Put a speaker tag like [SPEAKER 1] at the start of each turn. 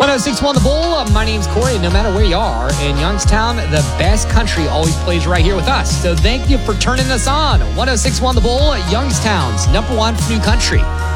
[SPEAKER 1] 1061 The Bull. My name's Corey. No matter where you are in Youngstown, the best country always plays right here with us. So thank you for turning us on. 1061 The Bull, Youngstown's #1 for new country.